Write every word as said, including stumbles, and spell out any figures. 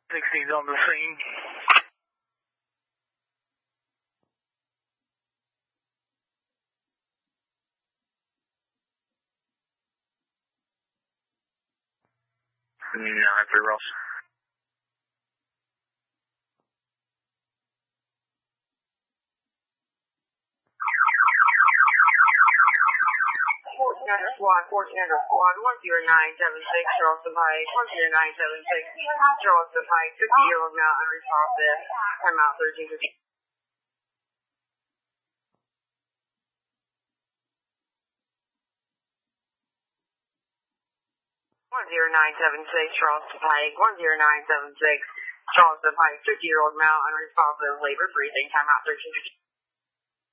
sixteen's on the scene. nine three Ross. fourteen hundred squad, fourteen hundred squad, one zero nine seven six, Charleston Pike, one zero nine seven six, Charleston Pike, fifty year old male, unresponsive, timeout thirteen fifty. one zero nine seven six, Charleston Pike, one zero nine seven six, Charleston Pike, fifty year old male, unresponsive, labor breathing, timeout thirteen fifty.